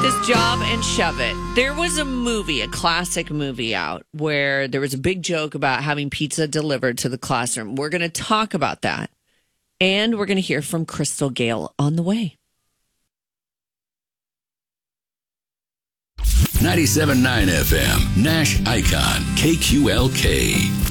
This Job and Shove It. There was a movie, a classic movie out where there was a big joke about having pizza delivered to the classroom. We're going to talk about that. And we're going to hear from Crystal Gale on the way. 97.9 FM, Nash Icon, KQLK.